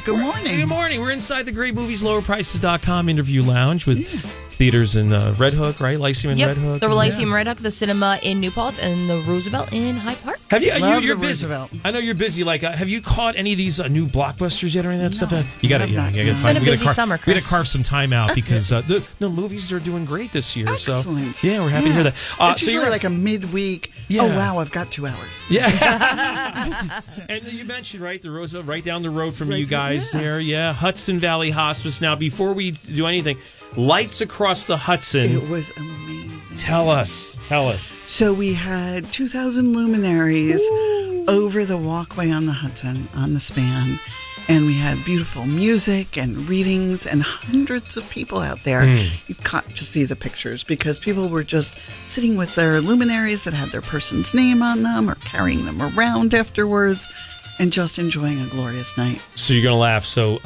Good morning. Good morning. We're inside the Great Movies, LowerPrices.com interview lounge with theaters in Red Hook, right? Lyceum and Red Hook. The Lyceum Red Hook, the cinema in New Paltz, and the Roosevelt in Hyde Park. Have you? Love You're the busy. Roosevelt. I know you're busy. Like, have you caught any of these new blockbusters yet or any of that No, stuff? You got to. I've not. You got to It's find. been a busy summer, We got to Chris. carve some time out because the movies are doing great this year. Excellent. So yeah, we're happy to hear that. It's usually like a midweek. Yeah. Oh wow, I've got 2 hours. Yeah. And you mentioned, right, the Roosevelt right down the road from you guys there. Yeah. Hudson Valley Hospice. Now, before we do anything, lights across the Hudson. It was amazing. Tell us. So we had 2,000 luminaries over the walkway on the Hudson, on the span. And we had beautiful music and readings and hundreds of people out there. You've got to see the pictures because people were just sitting with their luminaries that had their person's name on them or carrying them around afterwards and just enjoying a glorious night. So you're going to laugh. So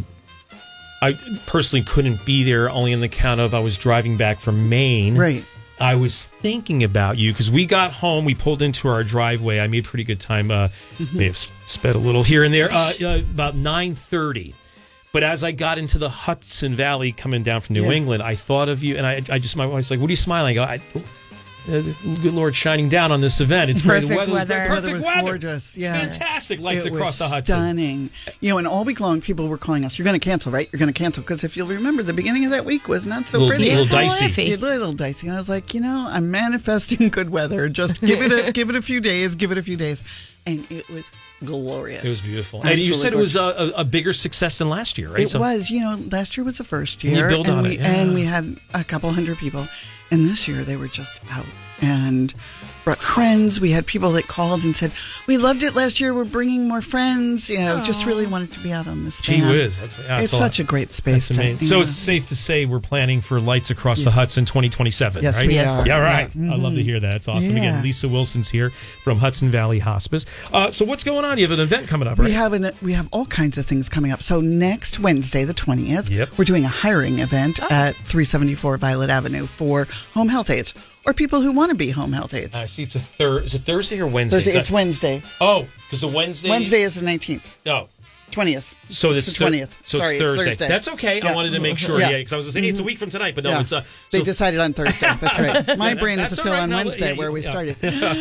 I personally couldn't be there only on the count of I was driving back from Maine. Right. I was thinking about you because we got home. We pulled into our driveway. I made pretty good time. May have sped a little here and there. About 9:30. But as I got into the Hudson Valley coming down from New England, I thought of you. And I just, my wife's like, what are you smiling? I go, good Lord shining down on this event. It's great. Perfect weather. Weather was gorgeous. It's fantastic. Lights It across the was Hudson. stunning. And all week long, people were calling us, you're going to cancel, right? You're going to cancel. Because if you'll remember, the beginning of that week was not so pretty. Little It's a little dicey. iffy. A little dicey. And I was like, I'm manifesting good weather. Just give it a few days. Give it a few days. And it was glorious. It was beautiful. Absolutely And you said it was gorgeous. a bigger success than last year, right? It was. Last year was the first year. And you build on it, yeah. And we had a couple hundred people. And this year they were just out and brought friends. We had people that called and said, we loved it last year. We're bringing more friends. Just really wanted to be out on this Gee span. whiz. It's such a great space. That's amazing. So it's safe to say we're planning for Lights Across the Hudson 2027, Yes, right? we are. Yeah, right. Yeah. I love to hear that. It's awesome. Yeah. Again, Lisa Wilson's here from Hudson Valley Hospice. So what's going on? You have an event coming up, right? We have all kinds of things coming up. So next Wednesday, the 20th, we're doing a hiring event at 374 Violet Avenue for home health aides or people who want to be home health aides. I see. Is it Thursday or Wednesday? Thursday, it's Wednesday. Oh, because the Wednesday is the 19th. Oh. 20th. So it's the 20th. So Sorry, it's Thursday. Thursday. That's okay. Yeah. I wanted to make sure. Yeah. Because I was saying it's a week from tonight, but no, it's they decided on Thursday. That's right. My brain is That's still all right. on No, Wednesday yeah, where we yeah. started.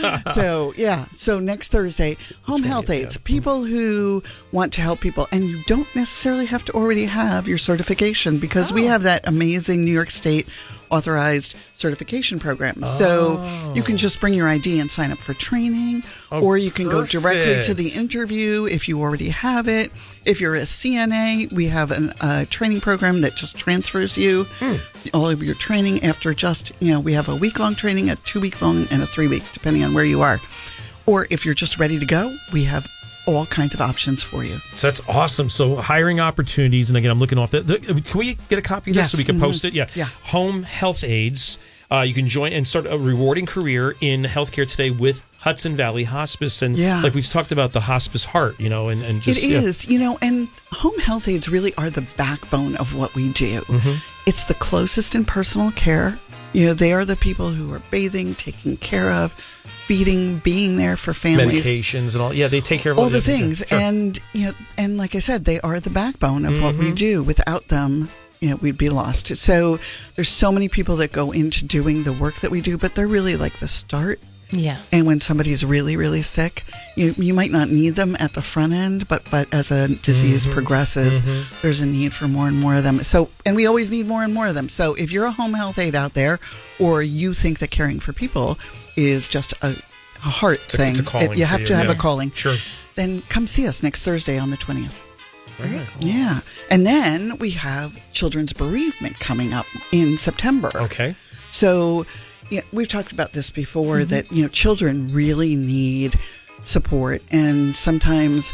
So next Thursday, home health aides, people who want to help people, and you don't necessarily have to already have your certification because we have that amazing New York State authorized certification program. So you can just bring your ID and sign up for training, or you can go directly to the interview if you already have it. If you're a CNA, we have a training program that just transfers you all of your training after we have a week-long training, a 2-week-long, and a 3-week, depending on where you are. Or if you're just ready to go, we have all kinds of options for you. So that's awesome. So hiring opportunities, and again, I'm looking off can we get a copy of this so we can post it? Yeah. Home health aides. You can join and start a rewarding career in healthcare today with Hudson Valley Hospice. And like we've talked about the hospice heart, and just. It is, and home health aides really are the backbone of what we do. It's the closest in personal care. They are the people who are bathing, taking care of, feeding, being there for families. Medications and all. Yeah, they take care of all the things. Sure. And, and like I said, they are the backbone of what we do. Without them, we'd be lost. So there's so many people that go into doing the work that we do, but they're really like the start. Yeah. And when somebody's really, really sick, you might not need them at the front end, but as a disease progresses, there's a need for more and more of them. So, and we always need more and more of them. So if you're a home health aide out there, or you think that caring for people is just a heart thing, it's a calling you have to have a calling. Sure. Then come see us next Thursday on the 20th. Very cool. Yeah. And then we have children's bereavement coming up in September. Okay. So we've talked about this before, that, children really need support, and sometimes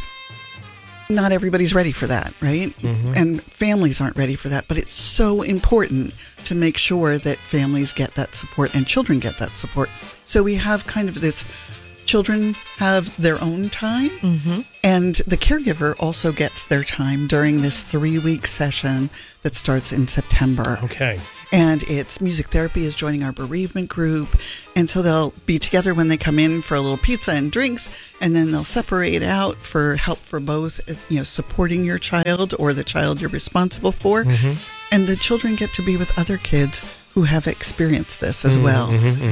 not everybody's ready for that, right? And families aren't ready for that, but it's so important to make sure that families get that support and children get that support. So we have kind of this, children have their own time, and the caregiver also gets their time during this 3-week session that starts in September. Okay. And it's music therapy is joining our bereavement group. And so they'll be together when they come in for a little pizza and drinks, and then they'll separate out for help for both, supporting your child or the child you're responsible for. And the children get to be with other kids who have experienced this as well.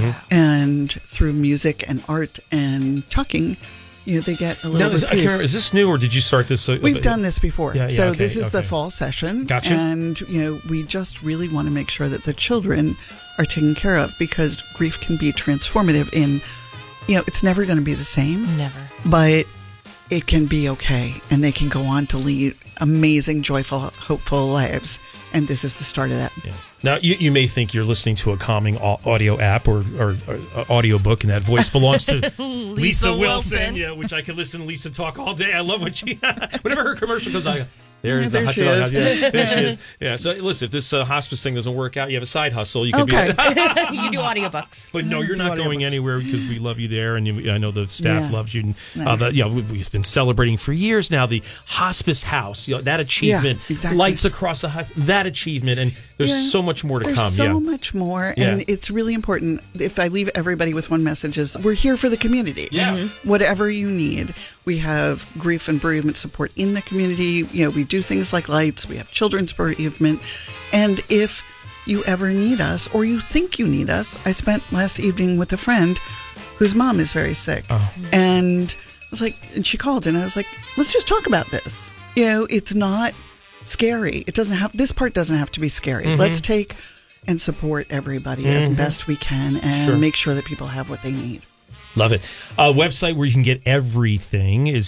And through music and art and talking, they get a little bit. I can't remember, is this new or did you start this? We've done this before. So this is the fall session. Gotcha. And, we just really want to make sure that the children are taken care of, because grief can be transformative in, it's never going to be the same. Never. But it can be okay. And they can go on to lead amazing, joyful, hopeful lives. And this is the start of that. Yeah. Now, you may think you're listening to a calming audio app or audio book, and that voice belongs to Lisa Wilson. Yeah, which I can listen to Lisa talk all day. I love when whenever her commercial goes on, there she is. There she is. Yeah, so listen, if this hospice thing doesn't work out, you have a side hustle. You could be. You do audiobooks. But no, you're not going anywhere, because we love you there, and I know the staff loves you. And, we've been celebrating for years now the hospice house. That achievement, lights across the house, that achievement, and there's so much more to come. There's so much more, and it's really important. If I leave everybody with one message, is we're here for the community. Yeah. Whatever you need. We have grief and bereavement support in the community. We do things like lights. We have children's bereavement. And if you ever need us, or you think you need us, I spent last evening with a friend whose mom is very sick. And I was like, and she called, and I was like, let's just talk about this. It's not scary. This part doesn't have to be scary. Let's take and support everybody as best we can, and make sure that people have what they need. Love it. Website where you can get everything is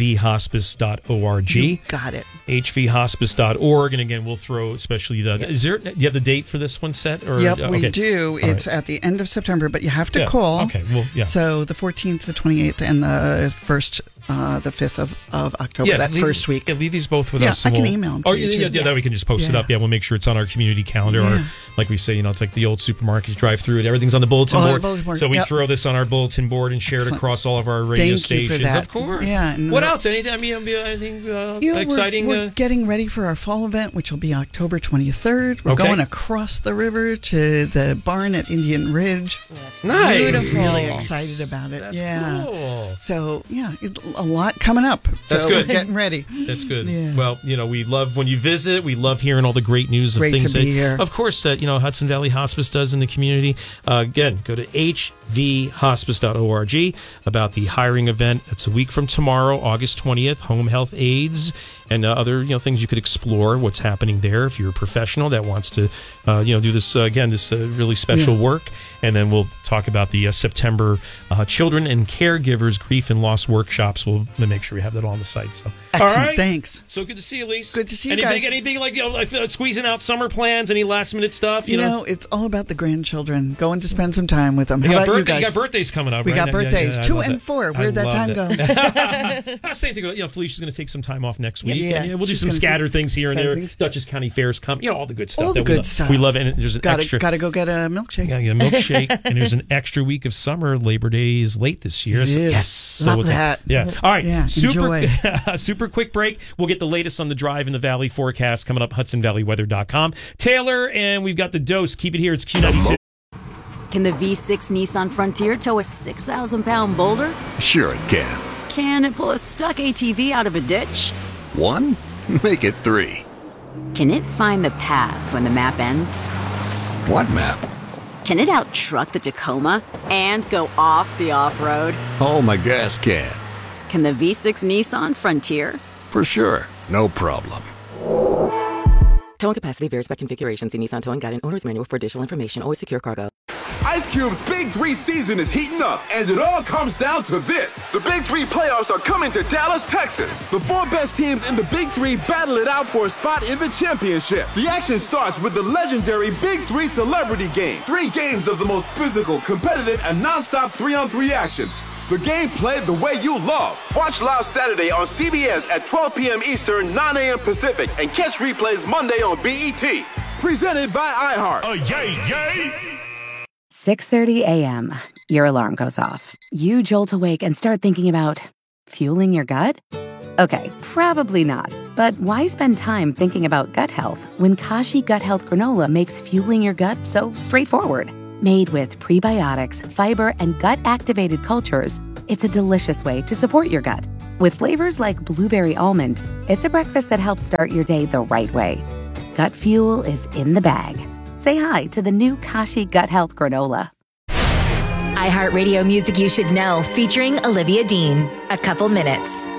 hvhospice.org. You got it. hvhospice.org. And again, we'll throw especially do you have the date for this one set? Or, Yep, we do. It's at the end of September, but you have to call. Okay, well, yeah. So the 14th, the 28th, and the 1st, the 5th of October, first week. Yeah, leave these both with us. I can email them to you. That we can just post it up. Yeah, we'll make sure it's on our community calendar. Or like we say, it's like the old supermarkets, drive through it. Everything's on the bulletin board. So we throw this on our bulletin board and share it across all of our radio stations. You for that. Of course. Yeah. What else? Anything exciting? We're getting ready for our fall event, which will be October 23rd. We're going across the river to the barn at Indian Ridge. Nice. Beautiful. Really excited about it. That's cool. So, a lot coming up. That's good. We're getting ready. That's good. Yeah. Well, we love when you visit. We love hearing all the great news of things to be here. Of course, that Hudson Valley Hospice does in the community. Again, go to hvhospice.org about the hiring event. It's a week from tomorrow, August 20th. Home health aides and other things you could explore. What's happening there if you're a professional that wants to do this this really special work. And then we'll talk about the September children and caregivers grief and loss workshops. We'll make sure we have that all on the site. So excellent. All right. Thanks. So good to see you, Lise. Good to see you guys. Any big squeezing out summer plans? Any last minute stuff? It's all about the grandchildren. Going to spend some time with them. How about you guys? You got birthdays coming up. We got birthdays. Yeah, 2 and 4. Where'd that time go? Same thing. Felicia's going to take some time off next week. Yeah, we'll do some scatter things here and there. Dutchess County Fairs come. All the good stuff. All the good stuff. We love it. And there's an extra. Got to go get a milkshake. Yeah, a milkshake. And there's an extra week of summer. Labor Day is late this year. Yes. Love that. Yeah. All right. Yeah, enjoy. Super quick break. We'll get the latest on the drive in the valley forecast coming up. HudsonValleyWeather.com. Taylor, and we've got the dose. Keep it here. It's Q92. Can the V6 Nissan Frontier tow a 6,000-pound boulder? Sure it can. Can it pull a stuck ATV out of a ditch? 1? Make it 3. Can it find the path when the map ends? What map? Can it out-truck the Tacoma and go off the off-road? Oh, my gas can. Can the V6 Nissan Frontier? For sure. No problem. Towing capacity varies by configuration. See Nissan Towing Guide and Owner's Manual for additional information. Always secure cargo. Ice Cube's Big 3 season is heating up, and it all comes down to this. The Big 3 playoffs are coming to Dallas, Texas. The 4 best teams in the Big 3 battle it out for a spot in the championship. The action starts with the legendary Big 3 Celebrity Game. 3 games of the most physical, competitive, and non-stop 3-on-3 action. The game played the way you love. Watch live Saturday on CBS at 12 p.m. Eastern, 9 a.m. Pacific, and catch replays Monday on BET. Presented by iHeart. Yay! 6:30 a.m. Your alarm goes off. You jolt awake and start thinking about fueling your gut? Okay, probably not. But why spend time thinking about gut health when Kashi Gut Health Granola makes fueling your gut so straightforward? Made with prebiotics, fiber, and gut-activated cultures, it's a delicious way to support your gut. With flavors like blueberry almond, it's a breakfast that helps start your day the right way. Gut fuel is in the bag. Say hi to the new Kashi Gut Health Granola. iHeartRadio Music You Should Know, featuring Olivia Dean. A Couple Minutes.